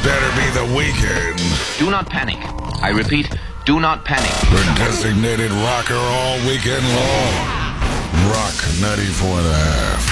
better be The Weeknd. Do not panic. I repeat, do not panic. The designated rocker all weekend long. Rock 94.5.